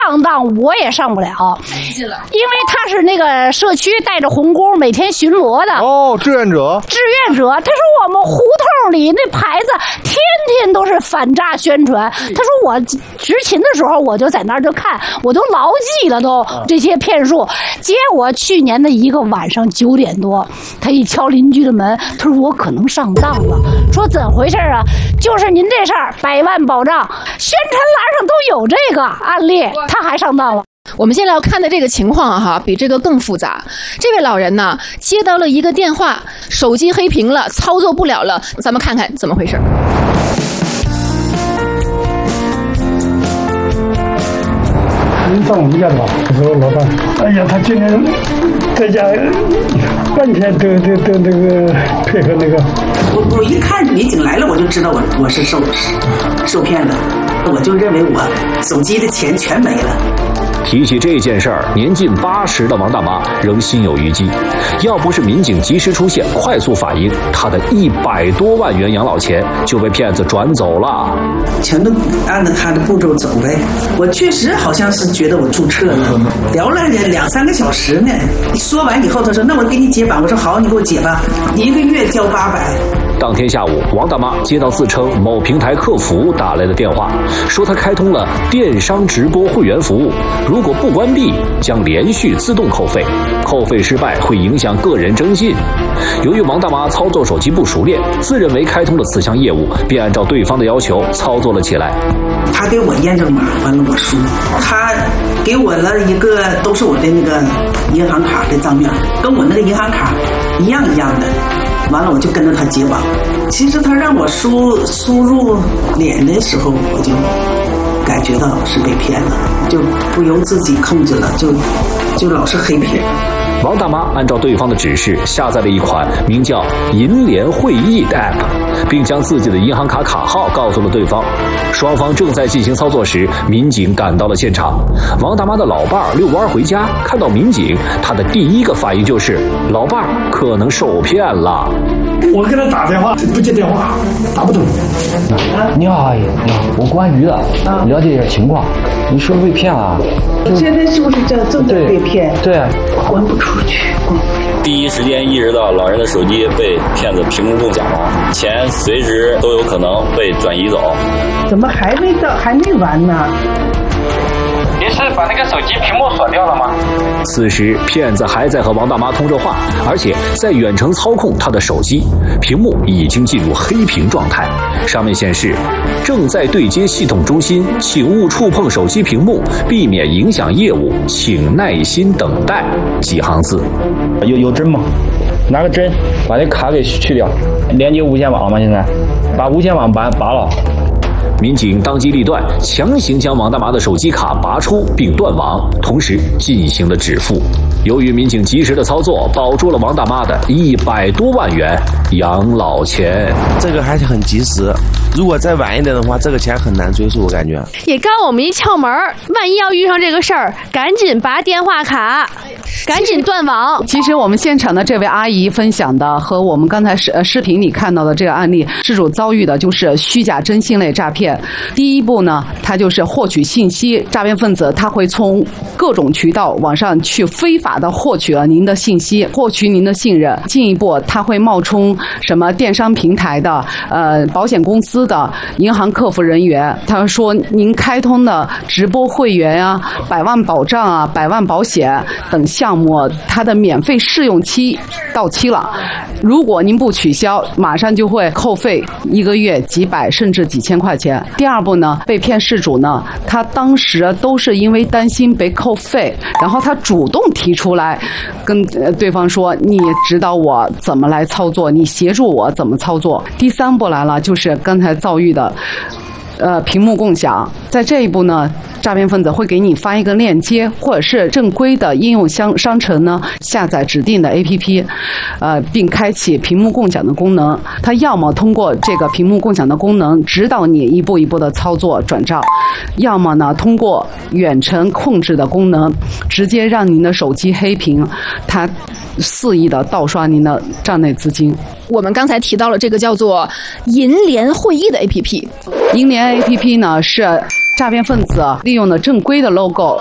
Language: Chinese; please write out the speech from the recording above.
上当我也上不了，因为他是那个社区带着红工每天巡逻的。 哦，志愿者。 他说我们胡同里那牌子天天都是反诈宣传。他说我执勤的时候我就在那儿就看，我都牢记了都这些骗术。结果去年的一个晚上9点多，他一敲邻居的门，他说我可能上当了。说怎回事啊？就是您这事儿100万保障，宣传栏上都有这个案例。他还上当了。 我们现在要看的这个情况哈，比这个更复杂。这位老人呢，接到了一个电话，手机黑屏了，操作不了了。咱们看看怎么回事。 您上我们家的吧？我说老板，哎呀，他今天在家半天都那个配合那个。 我一看民警来了，我就知道我是受骗了，我就认为我手机的钱全没了。 提起这件事儿，年近80的王大妈仍心有余悸。要不是民警及时出现，快速反应，她的100多万元养老钱就被骗子转走了。 全都按照他的步骤走呗。我确实好像是觉得我注册了，聊了2、3个小时呢。说完以后，他说：“那我给你解吧。”我说：“好，你给我解吧。1个月交800。” 当天下午，王大妈接到自称某平台客服打来的电话，说她开通了电商直播会员服务，如果不关闭，将连续自动扣费，扣费失败会影响个人征信。由于王大妈操作手机不熟练，自认为开通了此项业务，便按照对方的要求操作了起来。 他给我验证码，完了我输，他给我了一个都是我的那个银行卡的账面，跟我那个银行卡一样的。完了我就跟着他结网。其实他让我输入脸的时候，我就感觉到是被骗了，就不由自己控制了，就老是黑屏。 王大妈按照对方的指示下载了一款名叫银联会议的 app， 并将自己的银行卡卡号告诉了对方。双方正在进行操作时，民警赶到了现场。王大妈的老伴儿遛弯回家，看到民警，他的第一个反应就是老伴儿可能受骗了。 我给他打电话不接电话，打不通。 你好，阿姨，你好，我公安局的，了解一下情况。你说被骗了？ 现在是不是正在被骗？ 对， 混不出去。 第一时间意识到老人的手机被骗子屏幕共享了，钱随时都有可能被转移走。 怎么还没完呢？ 您是把那个手机屏幕锁掉了吗？ 此时骗子还在和王大妈通着话，而且在远程操控她的手机，屏幕已经进入黑屏状态，上面显示正在对接系统中心，请勿触碰手机屏幕，避免影响业务，请耐心等待几行字。 有针吗？拿个针把那卡给去掉，连接无线网吗？现在把无线网拔了。 民警当机立断，强行将王大妈的手机卡拔出并断网，同时进行了止付。由于民警及时的操作，保住了王大妈的100多万元养老钱。 这个还是很及时，如果再晚一点的话，这个钱很难追溯，我感觉。 也告我们一窍门，万一要遇上这个事儿，赶紧拔电话卡，赶紧断网。 其实我们现场的这位阿姨分享的和我们刚才视频里看到的这个案例，事主遭遇的就是虚假征信类诈骗。第一步呢，他就是获取信息，诈骗分子他会从各种渠道网上去非法的获取了您的信息，获取您的信任。进一步他会冒充什么电商平台的、保险公司的、银行客服人员，他说您开通的直播会员啊、100万保障啊、100万保险等项目，它的免费试用期到期了，如果您不取消，马上就会扣费1个月几百甚至几千块钱。第二步呢，被骗事主呢，他当时都是因为担心被扣费，然后他主动提出来跟对方说，你指导我怎么来操作，你协助我怎么操作。第三步来了，就是刚才遭遇的屏幕共享。在这一步呢，诈骗分子会给你发一个链接，或者是正规的应用商城呢，下载指定的 APP， 并开启屏幕共享的功能。它要么通过这个屏幕共享的功能指导你一步一步的操作转账，要么呢通过远程控制的功能，直接让您的手机黑屏，它肆意的盗刷您的账内资金。 我们刚才提到了这个叫做银联会议的 APP， 银联 APP 呢是诈骗分子利用的正规的 logo